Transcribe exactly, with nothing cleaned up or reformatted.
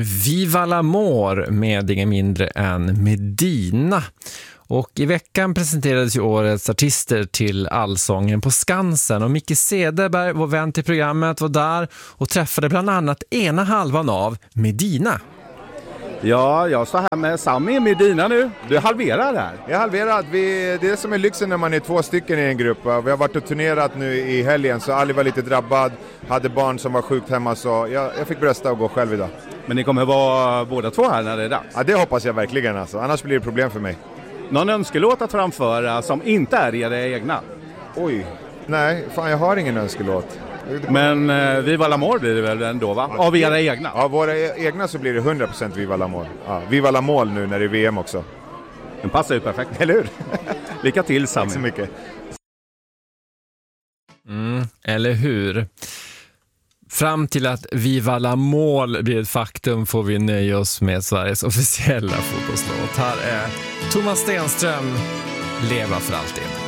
Viva l'Amour med ingen mindre än Medina. Och i veckan presenterades ju årets artister till Allsången på Skansen. Och Micke Cederberg, vår vän till programmet, var där och träffade bland annat ena halvan av Medina. Ja, jag står här med Sami i Medina nu. Du halverar här. Jag halverar. Vi, det är som är lyxen när man är två stycken i en grupp. Vi har varit och turnerat nu i helgen så Ali var lite drabbad. Hade barn som var sjukt hemma så jag, jag fick brösta och gå själv idag. Men ni kommer vara båda två här när det är dags? Ja, det hoppas jag verkligen. Alltså. Annars blir det problem för mig. Någon önskelåt att framföra som inte är era egna? Oj, nej. Fan, jag har ingen önskelåt. Men eh, Viva l'Amour blir det väl ändå, va? Av era egna? Ja, våra egna så blir det hundra procent Viva l'Amour. Ja, Viva l'Amour nu när det är V M också. Den passar ju perfekt. Eller hur? Lycka till, Sami. Tack så mycket. Mm, eller hur? Fram till att Viva l'Amour blir ett faktum får vi nöja oss med Sveriges officiella fotbollslåt. Här är Thomas Stenström, Leva för alltid.